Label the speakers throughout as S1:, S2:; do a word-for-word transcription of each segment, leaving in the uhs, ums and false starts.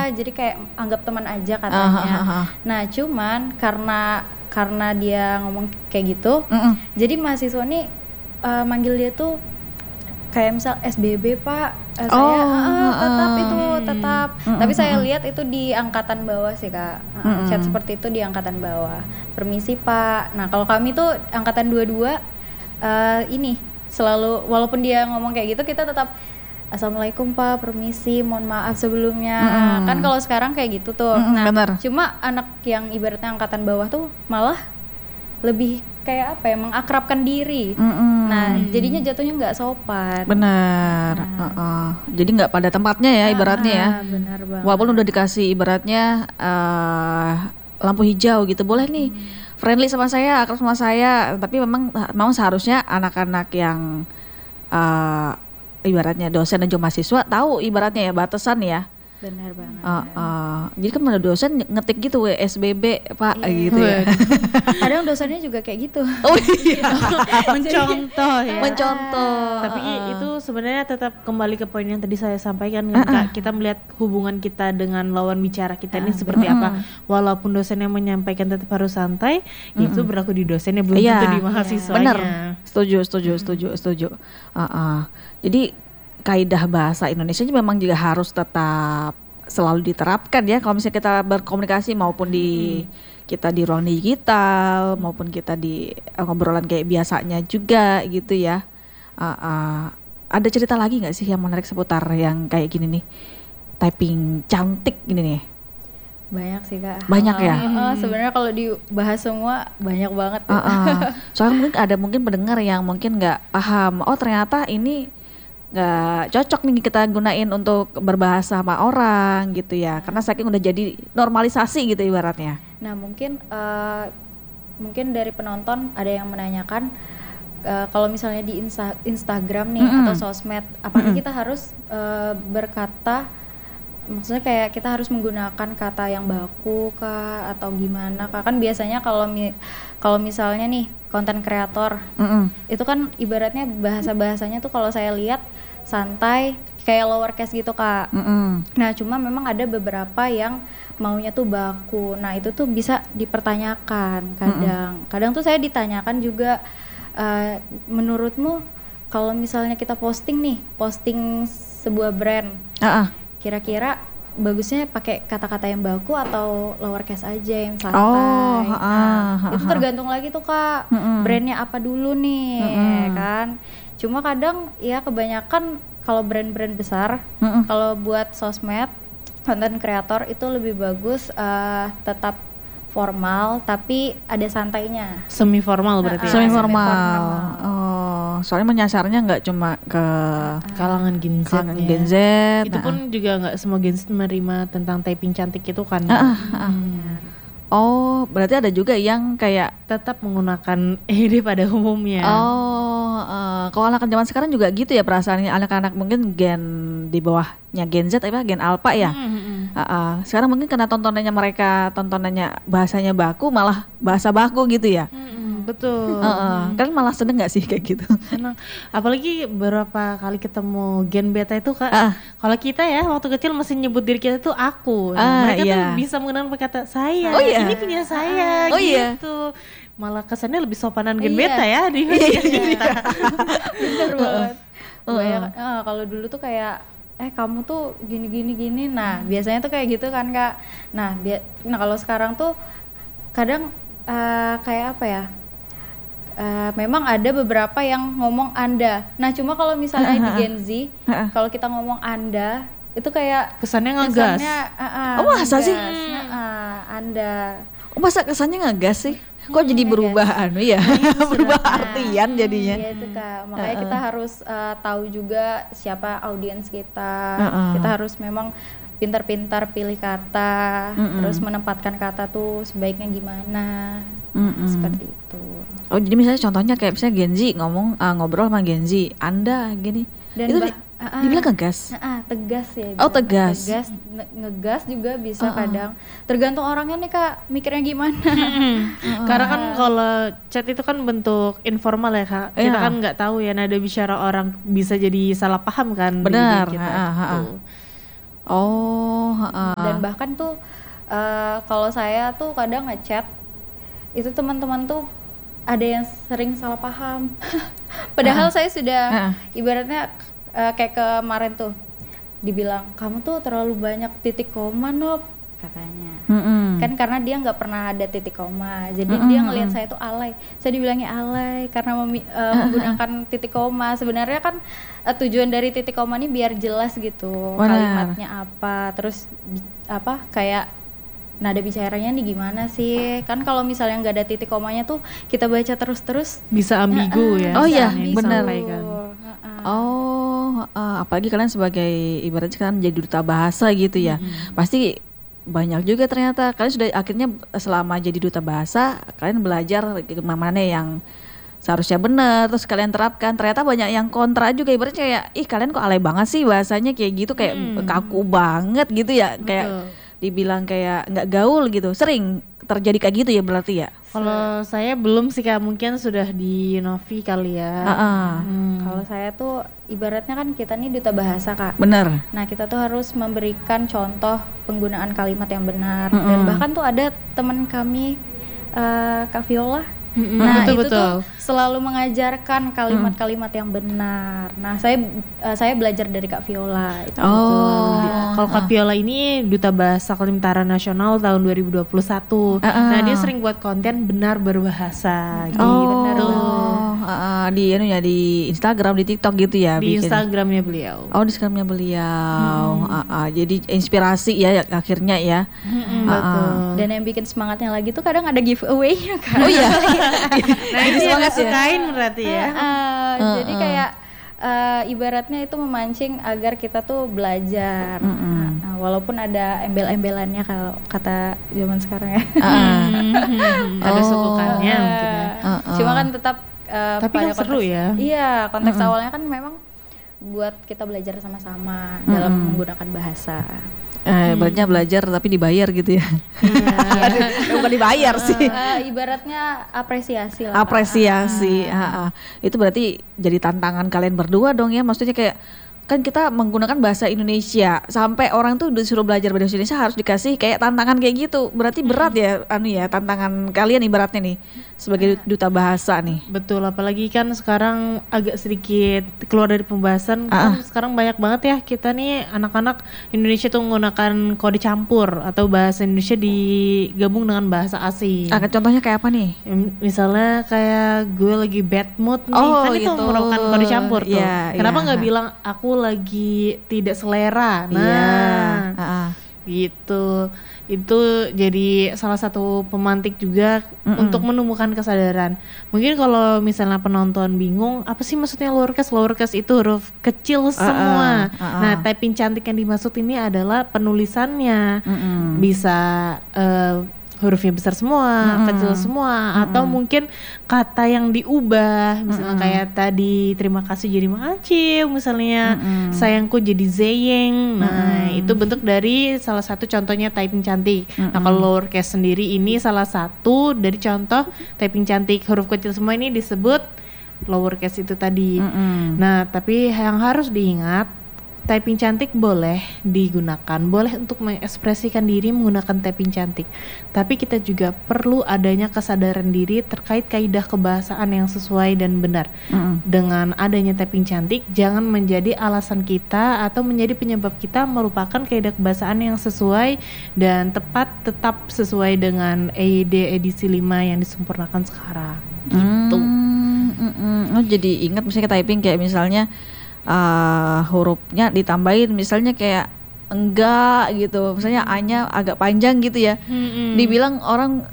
S1: jadi kayak anggap teman aja katanya. Uh, uh, uh. Nah cuman karena karena dia ngomong kayak gitu, uh, uh. jadi mahasiswa nih uh, manggil dia tuh kayak misal S B B Pak, uh,
S2: oh,
S1: saya uh, tetap
S2: uh,
S1: itu tetap. Uh, Tapi uh, saya lihat itu di angkatan bawah sih Kak, uh, uh, chat seperti itu di angkatan bawah. Permisi Pak. Nah kalau kami tuh angkatan dua puluh dua uh, ini selalu walaupun dia ngomong kayak gitu kita tetap Assalamualaikum Pak, permisi, mohon maaf sebelumnya. Mm-hmm. Kan kalau sekarang kayak gitu tuh. Mm-hmm, nah, bener. Cuma anak yang ibaratnya angkatan bawah tuh malah lebih kayak apa ya, mengakrabkan diri. Mm-hmm. Nah, jadinya jatuhnya nggak sopan.
S2: Benar. Nah. Uh-uh. Jadi nggak pada tempatnya ya ibaratnya ya.
S1: Ah, benar banget.
S2: Walaupun udah dikasih ibaratnya uh, lampu hijau gitu, boleh nih hmm. friendly sama saya, akrab sama saya. Tapi memang memang seharusnya anak-anak yang uh, ibaratnya dosen dan juga mahasiswa tahu ibaratnya ya batasan ya.
S1: Benar banget.
S2: Uh, uh. Jadi kan ada dosen ngetik gitu W S B B Pak iya. gitu ya.
S1: Kadang dosennya juga kayak gitu.
S2: Oh iya.
S3: Mencontoh ya.
S2: Mencontoh.
S3: Tapi uh. itu sebenarnya tetap kembali ke poin yang tadi saya sampaikan kan uh, uh. Kak, kita melihat hubungan kita dengan lawan bicara kita uh, ini seperti uh, apa. Walaupun dosen yang menyampaikan tetap harus santai, uh, itu berlaku di dosennya belum
S2: iya,
S3: tentu di mahasiswanya.
S2: Benar. Setuju, setuju, setuju, setuju. Uh, uh. Jadi kaidah bahasa Indonesia memang juga harus tetap selalu diterapkan ya kalau misalnya kita berkomunikasi maupun di hmm. kita di ruang digital maupun kita di uh, ngobrolan kayak biasanya juga gitu ya. Uh, uh, ada cerita lagi nggak sih yang menarik seputar yang kayak gini nih, typing cantik gini nih?
S1: Banyak sih Kak.
S2: Banyak ya.
S1: Uh, uh, Sebenarnya kalau dibahas semua banyak banget.
S2: Uh, uh. Soalnya mungkin ada mungkin pendengar yang mungkin nggak paham. Oh ternyata ini nggak cocok nih kita gunain untuk berbahasa sama orang gitu ya, karena saking udah jadi normalisasi gitu ibaratnya.
S1: Nah mungkin uh, mungkin dari penonton ada yang menanyakan uh, kalau misalnya di insta- Instagram nih mm-hmm. atau sosmed, apakah mm-hmm. kita harus uh, berkata, maksudnya kayak kita harus menggunakan kata yang baku kah atau gimana kah? Kan biasanya kalau mi- kalau misalnya nih konten kreator mm-hmm. itu kan ibaratnya bahasa-bahasanya tuh kalau saya lihat santai kayak lowercase gitu Kak. Mm-hmm. Nah cuma memang ada beberapa yang maunya tuh baku. Nah itu tuh bisa dipertanyakan kadang. Mm-hmm. Kadang tuh saya ditanyakan juga, uh, menurutmu kalau misalnya kita posting nih, posting sebuah brand, uh-uh. kira-kira bagusnya pakai kata-kata yang baku atau lowercase aja yang santai.
S2: Oh,
S1: nah,
S2: uh, uh,
S1: itu tergantung lagi tuh Kak, mm-hmm. brandnya apa dulu nih, mm-hmm. kan. Cuma kadang ya kebanyakan kalau brand-brand besar, mm-hmm. kalau buat sosmed, konten kreator itu lebih bagus uh, tetap formal tapi ada santainya.
S3: Semi formal berarti.
S2: Uh, semi formal. Oh, soalnya menyasarnya nggak cuma ke uh,
S3: kalangan Gen Z.
S2: Kalangan
S3: ya.
S2: Gen Z.
S3: Itu pun uh. juga nggak semua Gen Z menerima tentang typing cantik itu kan.
S2: Uh, uh, uh. Hmm. Oh, berarti ada juga yang kayak
S3: tetap menggunakan ede pada umumnya.
S2: Oh, uh, kalau anak zaman sekarang juga gitu ya perasaannya, anak-anak mungkin gen di bawahnya Gen Z, apa Gen Alpha ya. Mm-hmm. Uh, uh, sekarang mungkin karena tontonannya mereka, tontonannya bahasanya baku, malah bahasa baku gitu ya.
S3: Mm-hmm. Betul.
S2: Uh, uh, kan malah seneng nggak sih kayak gitu?
S3: Seneng. Apalagi beberapa kali ketemu Gen Beta itu Kak.
S2: Uh.
S3: Kalau kita ya waktu kecil masih nyebut diri kita tuh aku.
S2: Uh,
S3: mereka
S2: iya.
S3: tuh bisa menggunakan kata saya.
S2: Oh, iya.
S3: Ini punya saya.
S2: Oh,
S3: gitu.
S2: Iya.
S3: Malah kesannya lebih sopanan Gen
S1: iya.
S3: Beta ya di kita.
S1: Bener banget. Uh. Banyak, uh, kalau dulu tuh kayak eh kamu tuh gini gini gini. Nah biasanya tuh kayak gitu kan Kak. Nah bi- nah kalau sekarang tuh kadang uh, kayak apa ya? Uh, memang ada beberapa yang ngomong Anda. Nah cuma kalau misalnya di Gen Z, kalau kita ngomong Anda itu kayak
S3: kesannya ngegas.
S1: Kesannya, uh, uh,
S2: oh masa sih?
S1: Uh, uh, Anda.
S2: Oh masa kesannya ngegas sih? Kok hmm, jadi berubah anu ya? Berubah artian jadinya.
S1: Iya itu Kak. Makanya uh-uh. kita harus uh, tahu juga siapa audiens kita.
S2: Uh-uh.
S1: Kita harus memang pintar-pintar pilih kata, uh-uh. terus menempatkan kata tuh sebaiknya gimana. Uh-uh. Seperti itu.
S2: Oh jadi misalnya contohnya kayak misalnya Gen Z ngomong uh, ngobrol sama Gen Z, Anda gini. Dan itu bah- di, uh-uh. dibilang ngegas?
S1: Uh-uh, tegas ya.
S2: Oh tegas.
S1: Tegas, nge- ngegas juga bisa uh-uh. kadang. Tergantung orangnya nih Kak, mikirnya gimana.
S3: uh-uh. Karena kan kalau chat itu kan bentuk informal ya Kak. Kita yeah. kan nggak tahu ya nada bicara orang, bisa jadi salah paham kan.
S2: Benar.
S3: Kita,
S2: uh-uh.
S3: gitu.
S2: Oh, heeh.
S1: Dan bahkan tuh uh, kalau saya tuh kadang ngechat itu teman-teman tuh ada yang sering salah paham. Padahal uh-uh. saya sudah uh-uh. ibaratnya uh, kayak kemarin tuh dibilang kamu tuh terlalu banyak titik koma Nop katanya. Mm-hmm. Kan karena dia nggak pernah ada titik koma, jadi mm-hmm. dia ngelihat saya tuh alay. Saya dibilangnya alay karena memi- uh, menggunakan titik koma. Sebenarnya kan uh, tujuan dari titik koma ini biar jelas gitu. Benar. Kalimatnya apa, terus bi- apa kayak nada bicaranya nih gimana sih? Kan kalau misalnya nggak ada titik komanya tuh kita baca terus-terus
S3: bisa ambigu ya.
S2: Oh iya, benar. Oh, uh, apalagi kalian sebagai ibaratnya kan jadi duta bahasa gitu ya. Mm-hmm. Pasti banyak juga ternyata kalian sudah akhirnya selama jadi duta bahasa kalian belajar mana yang seharusnya benar terus kalian terapkan. Ternyata banyak yang kontra juga, ibaratnya kayak ih kalian kok alay banget sih bahasanya kayak gitu, kayak hmm. kaku banget gitu ya. Betul. Kayak dibilang kayak nggak gaul gitu. Sering terjadi kayak gitu ya berarti ya?
S3: Kalau saya belum sih Kak, mungkin sudah di Novi kali ya.
S2: Uh-uh.
S1: Hmm. Kalau saya tuh ibaratnya kan kita nih duta bahasa Kak.
S2: Benar.
S1: Nah kita tuh harus memberikan contoh penggunaan kalimat yang benar. Mm-hmm. Dan bahkan tuh ada teman kami uh, Kak Viola. Mm-hmm. Nah betul, itu betul. tuh selalu mengajarkan kalimat-kalimat yang benar. Nah saya uh, saya belajar dari Kak Viola itu.
S3: Oh, kalau Kak Viola ini duta bahasa Kalimantan Nasional tahun dua ribu dua puluh satu. Uh-uh. Nah dia sering buat konten benar berbahasa.
S2: Oh, gitu. Benar. Uh, uh, di anu ya di Instagram, di TikTok gitu ya.
S3: Di
S2: bikin.
S3: Instagramnya beliau.
S2: Oh di Instagramnya beliau. Hmm. Uh, uh, jadi inspirasi ya akhirnya ya.
S3: Hmm, uh, betul.
S1: Dan yang bikin semangatnya lagi tuh kadang ada giveaway-nya kan.
S2: Oh iya.
S3: Nah ini yang sukain berarti ya.
S1: Uh, uh, uh, jadi kayak uh, ibaratnya itu memancing agar kita tuh belajar. Uh, uh, uh, walaupun ada embel-embelannya kalau kata zaman sekarang ya.
S2: Uh, uh.
S3: Ada sukukannya uh, mungkin ya.
S1: Uh, uh. Cuma kan tetap. Uh,
S3: Tapi kan
S1: konteks,
S3: seru ya.
S1: Iya konteks
S2: uh, uh.
S1: awalnya kan memang buat kita belajar sama-sama uh, uh. dalam menggunakan bahasa.
S2: Eh, hmm. Berarti belajar tapi dibayar gitu ya? Iya. Bukan dibayar sih.
S1: Uh, ibaratnya apresiasi lah.
S2: Apresiasi. Ah. Ah, ah. Itu berarti jadi tantangan kalian berdua dong ya? Maksudnya kayak kan kita menggunakan bahasa Indonesia sampai orang tuh disuruh belajar bahasa Indonesia harus dikasih kayak tantangan kayak gitu. Berarti berat hmm. ya anu ya tantangan kalian ibaratnya nih sebagai duta bahasa nih.
S3: Betul, apalagi kan sekarang agak sedikit keluar dari pembahasan.
S2: Ah.
S3: Kan sekarang banyak banget ya kita nih anak-anak Indonesia tuh menggunakan kode campur atau bahasa Indonesia digabung dengan bahasa asing.
S2: Ah, contohnya kayak apa nih?
S3: Misalnya kayak gue lagi bad mood nih,
S2: oh,
S3: kan itu
S2: gitu.
S3: menggunakan kode campur tuh.
S2: Yeah,
S3: Kenapa nggak
S2: yeah.
S3: bilang aku lagi tidak selera? Nah,
S2: yeah. uh-uh.
S3: gitu. Itu jadi salah satu pemantik juga mm-mm. untuk menumbuhkan kesadaran. Mungkin kalau misalnya penonton bingung, apa sih maksudnya lowercase? Lowercase itu huruf kecil semua. Uh-uh. Uh-uh. Nah, typing cantik yang dimaksud ini adalah penulisannya. Mm-mm. Bisa uh, hurufnya besar semua, mm-hmm. kecil semua, mm-hmm. atau mungkin kata yang diubah, misalnya mm-hmm. kayak tadi terima kasih jadi makasih, misalnya mm-hmm. sayangku jadi zeyeng. Nah, mm-hmm. itu bentuk dari salah satu contohnya typing cantik. Mm-hmm. Nah, kalau lowercase sendiri ini salah satu dari contoh typing cantik. Huruf kecil semua ini disebut lowercase itu tadi. Mm-hmm. Nah, tapi yang harus diingat, typing cantik boleh digunakan, boleh untuk mengekspresikan diri menggunakan typing cantik. Tapi kita juga perlu adanya kesadaran diri terkait kaidah kebahasaan yang sesuai dan benar. Mm-hmm. Dengan adanya typing cantik, jangan menjadi alasan kita atau menjadi penyebab kita melupakan kaidah kebahasaan yang sesuai dan tepat, tetap sesuai dengan E Y D edisi lima yang disempurnakan sekarang. Gitu.
S2: Mm-hmm. Oh, jadi ingat misalnya typing kayak misalnya Uh, hurufnya ditambahin misalnya kayak enggak gitu, misalnya A-nya agak panjang gitu ya, hmm. dibilang orang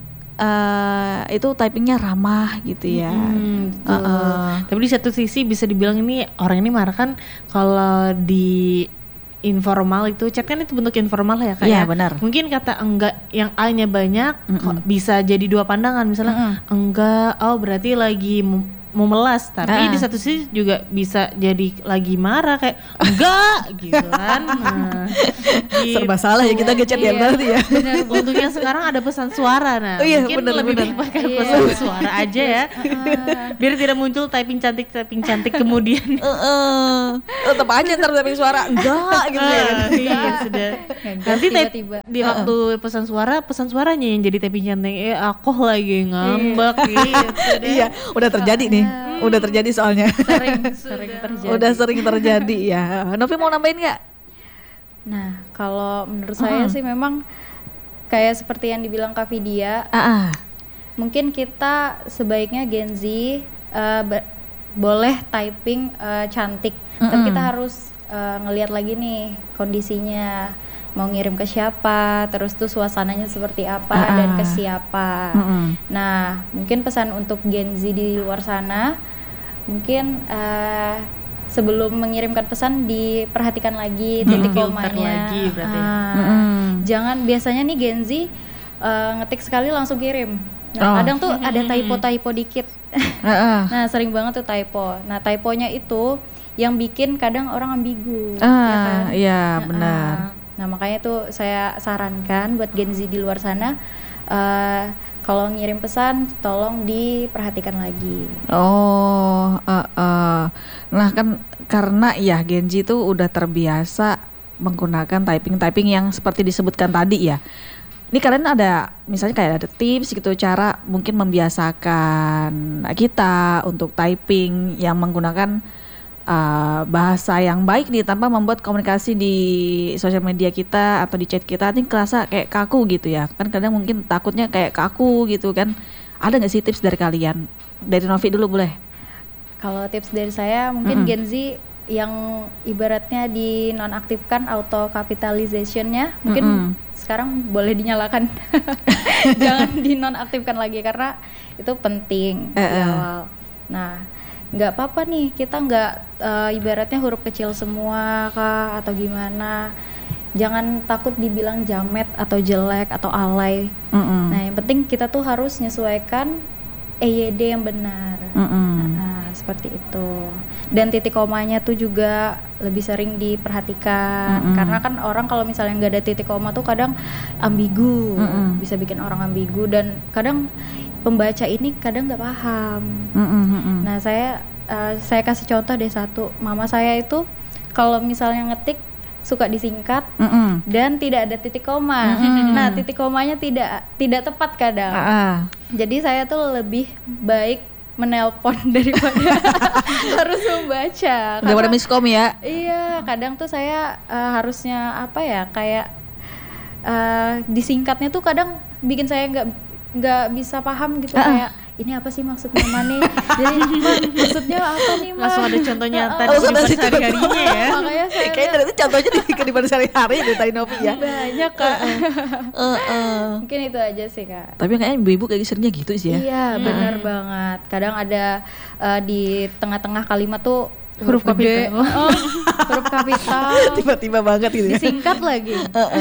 S2: uh, itu typingnya ramah gitu ya. Hmm, uh-uh.
S3: Tapi di satu sisi bisa dibilang ini orang ini marah kan kalau di informal itu, chat kan itu bentuk informal ya Kak
S2: ya? Iya
S3: ya?
S2: benar.
S3: Mungkin kata enggak yang A-nya banyak kok bisa jadi dua pandangan, misalnya mm-mm. enggak, oh berarti lagi memelas, tapi
S2: Ah.
S3: di satu sisi juga bisa jadi lagi marah kayak enggak gitu kan. Nah, gitu.
S2: Serba salah ya kita ngechat ya
S1: Iya.
S2: berarti ya.
S3: Benar, untungnya sekarang ada pesan suara. Nah,
S2: Oh iya,
S3: mungkin
S2: benar,
S3: lebih
S2: benar.
S3: baik pakai
S1: Iya.
S3: pesan suara aja ya. Biar tidak muncul typing cantik typing cantik kemudian.
S2: Heeh. Tetap aja ntar tapi suara enggak gitu ya.
S3: Ah, iya sudah.
S1: Ngegas
S3: Nanti type-
S1: tiba-tiba.
S3: di waktu pesan suara, pesan suaranya yang jadi typing cantik. Eh aku lagi ngambek gitu deh.
S2: Iya, udah terjadi nih. Udah terjadi soalnya.
S1: Sering sering terjadi.
S2: Udah sering terjadi ya. Novi mau nambahin nggak?
S1: Nah, kalau menurut saya sih memang kayak seperti yang dibilang Kak Vidya,
S2: Ah, ah.
S1: mungkin kita sebaiknya Gen Z uh, be- boleh typing uh, cantik, tapi
S2: Mm-mm.
S1: kita harus uh, ngelihat lagi nih kondisinya, mau ngirim ke siapa, terus tuh suasananya seperti apa
S2: Ah,
S1: dan
S2: ah.
S1: ke siapa.
S2: Mm-mm.
S1: Nah, mungkin pesan untuk Gen Z di luar sana, mungkin uh, sebelum mengirimkan pesan diperhatikan lagi titik
S3: Filter
S1: komanya.
S3: lagi berarti.
S1: Ah,
S2: Mm-mm.
S1: Jangan biasanya nih Gen Z uh, ngetik sekali langsung kirim. Nah,
S2: Oh.
S1: kadang tuh ada typo-typo dikit.
S2: Ah, ah.
S1: Nah, sering banget tuh typo. Nah, typonya itu yang bikin kadang orang ambigu, ya
S2: Ah,
S1: kan?
S2: iya
S1: Nah,
S2: benar.
S1: ah. Nah, makanya tuh saya sarankan buat Gen Z di luar sana, uh, kalau ngirim pesan tolong diperhatikan lagi.
S2: Oh, eh, eh. Nah kan karena ya Gen Z itu udah terbiasa menggunakan typing-typing yang seperti disebutkan tadi ya. Ini kalian ada misalnya kayak ada tips gitu cara mungkin membiasakan kita untuk typing yang menggunakan uh, bahasa yang baik nih tanpa membuat komunikasi di sosial media kita atau di chat kita ini kerasa kayak kaku gitu ya. Kan kadang mungkin takutnya kayak kaku gitu kan. Ada nggak sih tips dari kalian? Dari Novi dulu boleh?
S1: Kalau tips dari saya mungkin
S2: Mm-mm.
S1: Gen Z yang ibaratnya dinonaktifkan auto capitalization-nya mungkin
S2: Mm-mm.
S1: sekarang boleh dinyalakan. Jangan dinonaktifkan lagi karena itu penting
S2: Eh,
S1: di
S2: eh.
S1: awal. Nah, nggak apa-apa nih kita nggak eh, ibaratnya huruf kecil semua kah atau gimana. Jangan takut dibilang jamet atau jelek atau alay.
S2: Mm-mm.
S1: Nah, yang penting kita tuh harus menyesuaikan E Y D yang benar.
S2: Mm-mm.
S1: Nah, seperti itu. Dan titik komanya tuh juga lebih sering diperhatikan.
S2: Mm-mm.
S1: Karena kan orang kalau misalnya nggak ada titik koma tuh kadang ambigu,
S2: Mm-mm.
S1: bisa bikin orang ambigu dan kadang pembaca ini kadang nggak paham.
S2: Mm-mm, mm-mm.
S1: Nah, saya eh, saya kasih contoh deh satu. Mama saya itu kalau misalnya ngetik suka disingkat
S2: Mm-mm.
S1: dan tidak ada titik koma.
S2: Mm-mm.
S1: Nah, titik komanya tidak tidak tepat kadang.
S2: Ah, ah.
S1: Jadi saya tuh lebih baik menelpon daripada harus membaca.
S2: Daripada
S1: Karena-
S2: miskom ya.
S1: Iya, kadang tuh saya eh, harusnya apa ya kayak eh, disingkatnya tuh kadang bikin saya nggak nggak bisa paham gitu
S2: Ah, ah.
S1: kayak ini apa sih maksud mama nih? Jadi "Ma, maksudnya apa nih ma?
S3: Langsung ada contoh nyata di
S2: Langsung ada
S3: kehidupan
S2: contoh.
S3: sehari-harinya ya.
S1: Makanya saya
S2: Kayaknya dari itu contohnya di kehidupan sehari-hari deh tadi Novi ya.
S1: banyak kak.
S2: Eh, eh.
S1: Mungkin itu aja sih kak.
S2: Tapi kayaknya ibu-ibu kayak seringnya gitu sih ya.
S1: Iya, benar banget. Kadang ada eh, di tengah-tengah kalimat tuh huruf,
S3: Huruf
S1: gede,
S3: kapital.
S1: oh, huruf kapital,
S2: Tiba-tiba banget gitu ya.
S1: disingkat lagi.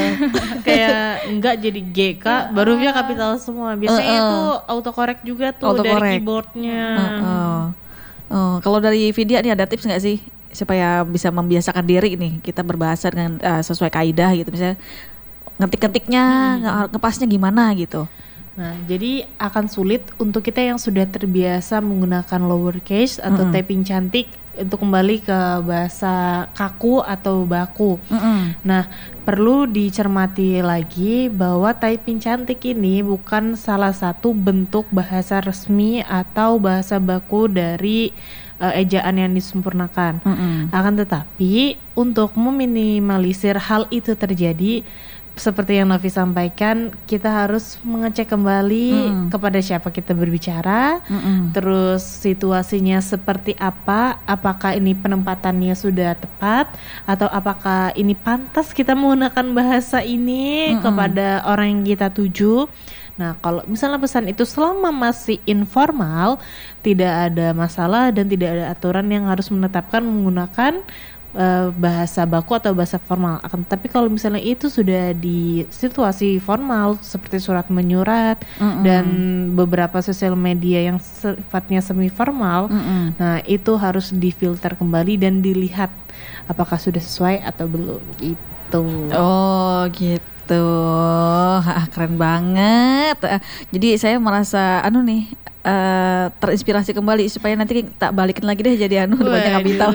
S3: Kayak enggak jadi G K, baru dia kapital semua. Biasanya
S2: Uh-uh.
S3: itu autocorrect juga tuh
S2: Autocorrect.
S3: dari keyboardnya.
S2: Heeh. Oh, kalau dari Vidya nih ada tips nggak sih supaya bisa membiasakan diri nih kita berbahasa dengan eh, sesuai kaidah gitu misalnya ngetik-ngetiknya nge- ngepasnya gimana gitu.
S3: Nah, jadi akan sulit untuk kita yang sudah terbiasa menggunakan lowercase atau
S2: Mm-mm.
S3: typing cantik untuk kembali ke bahasa kaku atau baku.
S2: Mm-mm.
S3: Nah, perlu dicermati lagi bahwa typing cantik ini bukan salah satu bentuk bahasa resmi atau bahasa baku dari uh, ejaan yang disempurnakan.
S2: Mm-mm.
S3: Akan tetapi, untuk meminimalisir hal itu terjadi, seperti yang Novi sampaikan, kita harus mengecek kembali
S2: Mm.
S3: kepada siapa kita berbicara,
S2: Mm-mm.
S3: terus situasinya seperti apa, apakah ini penempatannya sudah tepat, atau apakah ini pantas kita menggunakan bahasa ini
S2: Mm-mm.
S3: kepada orang yang kita tuju. Nah, kalau misalnya pesan itu selama masih informal, tidak ada masalah dan tidak ada aturan yang harus menetapkan menggunakan uh, bahasa baku atau bahasa formal. Akan tapi kalau misalnya itu sudah di situasi formal seperti surat menyurat mm-hmm. dan beberapa sosial media yang sifatnya semi formal, mm-hmm. nah itu harus difilter kembali dan dilihat apakah sudah sesuai atau belum gitu.
S2: Oh gitu, ah, keren banget. Jadi saya merasa anu nih. Uh, terinspirasi kembali supaya nanti tak balikin lagi deh jadi anu banyak kapital.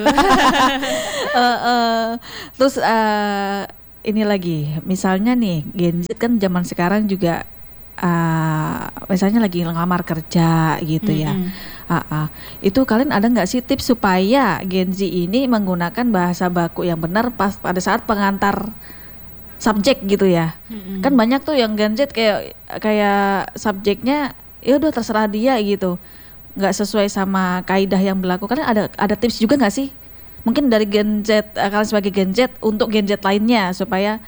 S2: uh, uh, terus uh, ini lagi, misalnya nih Gen Z kan zaman sekarang juga uh, misalnya lagi ngelamar kerja gitu mm-hmm. ya. Uh, uh. Itu kalian ada nggak sih tips supaya Gen Z ini menggunakan bahasa baku yang benar pas pada saat pengantar subjek gitu ya? Mm-hmm. Kan banyak tuh yang Gen Z kayak kayak subjeknya ya udah terserah dia gitu, nggak sesuai sama kaidah yang berlaku. Karena ada ada tips juga nggak sih mungkin dari Gen Z, uh, kalian sebagai Gen Z untuk Gen Z lainnya supaya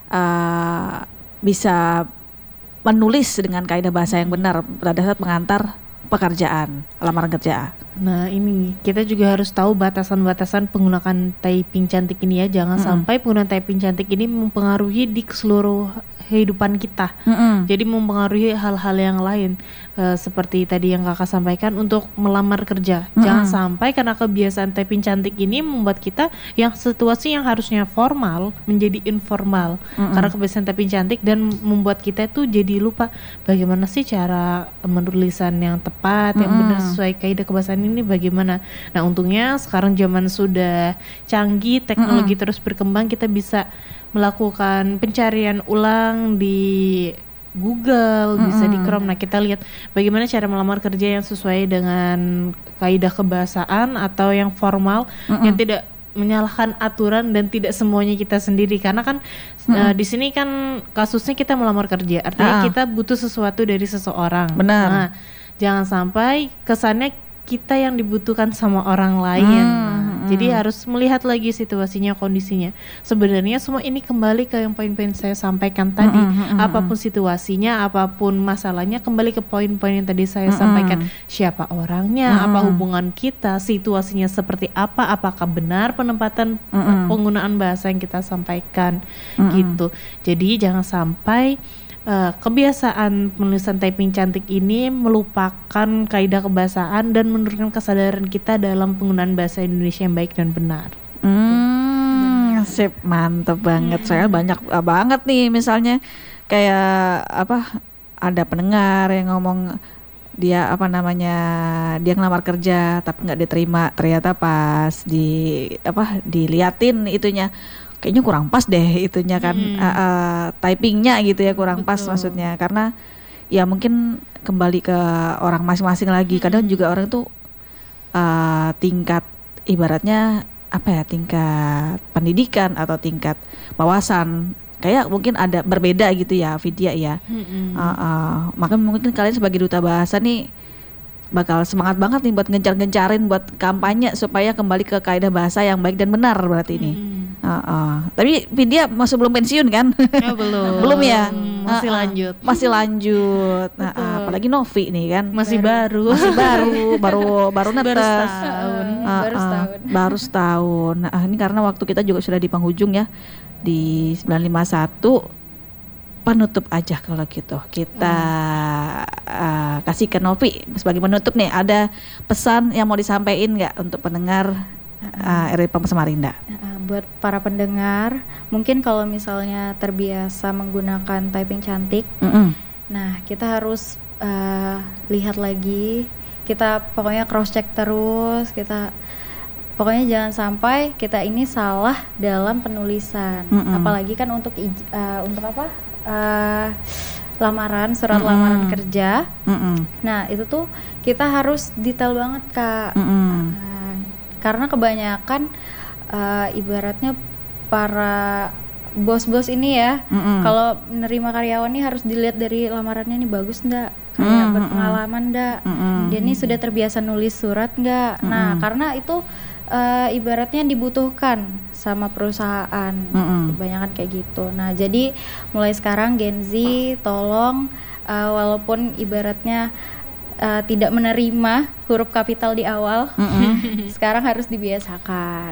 S2: uh, bisa menulis dengan kaidah bahasa yang benar pada saat mengantar pekerjaan, lamaran kerja.
S3: Nah ini kita juga harus tahu batasan-batasan penggunaan typing cantik ini ya. Jangan mm-hmm. sampai penggunaan typing cantik ini mempengaruhi di seluruh kehidupan kita. Mm-hmm. Jadi mempengaruhi hal-hal yang lain, uh, seperti tadi yang kakak sampaikan untuk melamar kerja. Mm-hmm. Jangan sampai karena kebiasaan typing cantik ini membuat kita yang situasi yang harusnya formal menjadi informal. Mm-hmm. Karena kebiasaan typing cantik dan membuat kita tuh jadi lupa bagaimana sih cara menulisan yang tepat, mm-hmm. yang benar sesuai kaidah kebahasaan ini bagaimana. Nah untungnya sekarang zaman sudah canggih, teknologi mm-hmm. terus berkembang, kita bisa melakukan pencarian ulang di Google, mm-hmm. bisa di Chrome. Nah kita lihat bagaimana cara melamar kerja yang sesuai dengan kaidah kebahasaan atau yang formal, mm-hmm. yang tidak menyalahkan aturan dan tidak semuanya kita sendiri. Karena kan mm-hmm. uh, di sini kan kasusnya kita melamar kerja, artinya ah. kita butuh sesuatu dari seseorang.
S2: Benar.
S3: Nah, jangan sampai kesannya kita yang dibutuhkan sama orang lain. Hmm, nah, hmm. Jadi harus melihat lagi situasinya, kondisinya. Sebenarnya semua ini kembali ke yang poin-poin saya sampaikan tadi. Hmm, hmm, hmm. Apapun situasinya, apapun masalahnya, kembali ke poin-poin yang tadi saya hmm, sampaikan. Siapa orangnya, hmm. apa hubungan kita, situasinya seperti apa, apakah benar penempatan hmm. penggunaan bahasa yang kita sampaikan, hmm. gitu. Jadi jangan sampai Uh, kebiasaan penulisan typing cantik ini melupakan kaidah kebahasaan dan menurunkan kesadaran kita dalam penggunaan bahasa Indonesia yang baik dan benar.
S2: Hmm, sip, mantep banget. Hmm. Saya banyak uh, banget nih, misalnya kayak apa, ada pendengar yang ngomong dia apa namanya dia ngelamar kerja tapi nggak diterima, ternyata pas di apa diliatin itunya kayaknya kurang pas deh itunya kan, hmm. uh, uh, typingnya gitu ya kurang Betul. pas maksudnya, karena ya mungkin kembali ke orang masing-masing lagi. Hmm. Kadang juga orang tuh uh, tingkat ibaratnya apa ya, tingkat pendidikan atau tingkat wawasan kayak mungkin ada berbeda gitu ya Vidya ya. Hmm. Uh, uh, makanya mungkin kalian sebagai duta bahasa nih bakal semangat banget nih buat ngejar-ngejarin buat kampanye supaya kembali ke kaidah bahasa yang baik dan benar berarti ini. Hmm. Uh, uh. Tapi Vidya masih belum pensiun kan?
S3: Ya, belum.
S2: belum ya?
S3: Masih
S2: uh, uh.
S3: lanjut.
S2: Masih lanjut. Nah, uh, apalagi Novi nih kan?
S3: Masih baru.
S2: Masih baru, baru baru netes.
S3: Baru setahun.
S2: Uh, uh, baru setahun. Baru setahun. Nah, ini karena waktu kita juga sudah di penghujung ya, di sembilan lima satu. Penutup aja kalau gitu. Kita hmm. uh, kasih ke Novi sebagai penutup nih. Ada pesan yang mau disampaikan nggak untuk pendengar uh, R R I Pampat Samarinda?
S1: Uh, buat para pendengar, mungkin kalau misalnya terbiasa menggunakan typing cantik, mm-hmm. nah kita harus uh, lihat lagi. Kita pokoknya cross check terus. Kita pokoknya jangan sampai kita ini salah dalam penulisan. Mm-hmm. Apalagi kan untuk ij- uh, untuk apa? Uh, lamaran, surat mm-hmm. lamaran kerja. Mm-hmm. Nah itu tuh kita harus detail banget Kak. Mm-hmm. uh, Karena kebanyakan uh, ibaratnya para bos-bos ini ya, mm-hmm. kalau menerima karyawan nih harus dilihat dari lamarannya nih bagus ndak, kayak mm-hmm. berpengalaman ndak, mm-hmm. dia nih sudah terbiasa nulis surat nggak. Mm-hmm. Nah karena itu uh, ibaratnya dibutuhkan sama perusahaan, mm-hmm. kebanyakan kayak gitu. Nah jadi mulai sekarang Gen Z tolong uh, walaupun ibaratnya uh, tidak menerima huruf kapital di awal, mm-hmm. sekarang harus dibiasakan.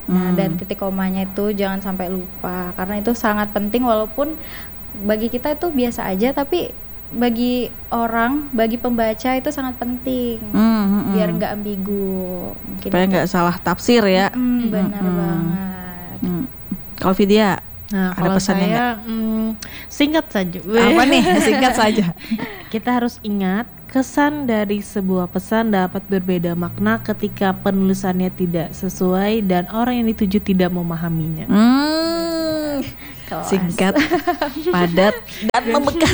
S1: Nah,
S2: Hmm.
S1: dan titik komanya itu jangan sampai lupa karena itu sangat penting, walaupun bagi kita itu biasa aja tapi bagi orang, bagi pembaca itu sangat penting.
S2: Hmm, hmm, hmm.
S1: Biar nggak ambigu. Mungkin
S2: Supaya
S1: itu.
S2: nggak salah tafsir ya.
S1: Mm, benar
S2: Hmm.
S1: banget.
S2: Hmm. Kalau Vidya
S3: Nah,
S2: ada
S3: kalau
S2: pesannya
S3: saya mm, singkat saja.
S2: apa nih? Singkat saja.
S3: Kita harus ingat, kesan dari sebuah pesan dapat berbeda makna ketika penulisannya tidak sesuai dan orang yang dituju tidak memahaminya.
S2: Hmm.
S1: Kelas.
S2: Singkat, padat, dan membekas.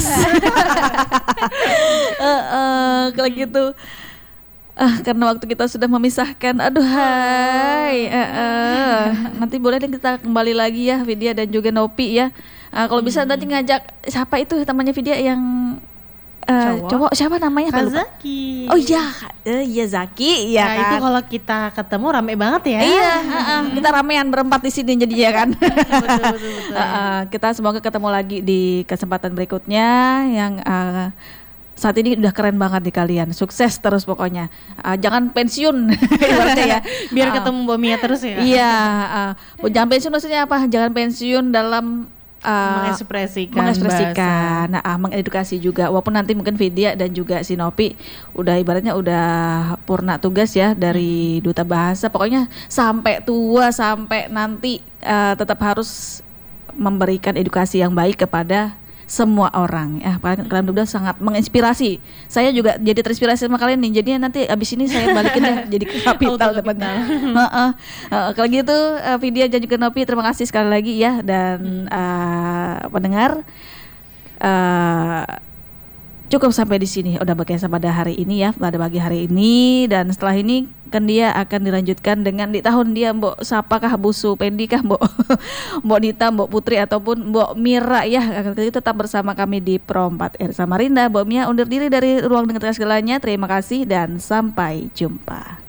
S2: Eh, eh, kalau gitu, ah karena waktu kita sudah memisahkan, aduh hai, eh, eh. nanti boleh deh kita kembali lagi ya Vidya dan juga Nopi ya. Ah, kalau bisa nanti ngajak siapa itu temannya Vidya yang eh,
S3: Cowok.
S2: cowok siapa namanya? Aku lupa.
S3: Kazaki.
S2: Oh iya, eh, iya Zaki, ya
S3: Nah,
S2: kan.
S3: itu kalau kita ketemu rame banget ya.
S2: Iya, uh-uh, kita ramean berempat di sini jadi ya kan.
S3: betul, betul, betul.
S2: Uh-uh, kita semoga ketemu lagi di kesempatan berikutnya yang uh, saat ini udah keren banget di kalian. Sukses terus pokoknya. Uh, jangan pensiun ibaratnya ya.
S3: Biar
S2: Uh,
S3: ketemu Mbak Mia terus ya.
S2: Iya, uh, jangan pensiun maksudnya apa? Jangan pensiun dalam uh,
S3: mengekspresikan,
S2: mengekspresikan, nah, ah, mengedukasi juga. Walaupun nanti mungkin Vidya dan juga si Nopi udah ibaratnya udah purna tugas ya dari Duta Bahasa. Pokoknya sampai tua, sampai nanti uh, tetap harus memberikan edukasi yang baik kepada semua orang ya. Kalian berdua sangat menginspirasi. Saya juga jadi terinspirasi sama kalian nih. Jadi nanti abis ini saya balikin deh jadi ke kapital depannya. Heeh. Uh, kalau gitu uh, Vidya dan juga Nopi terima kasih sekali lagi ya dan uh, pendengar uh, cukup sampai di sini udah bagian pada hari ini ya, pada pagi hari ini, dan setelah ini kan dia akan dilanjutkan dengan di tahun dia Mbok siapakah Busu Pendi kah Mbok Mbok Nita, Mbok Putri ataupun Mbok Mira ya. Jadi tetap bersama kami di Pro empat R Samarinda. Mbok Mia undur diri dari ruang dengar segalanya. Terima kasih dan sampai jumpa.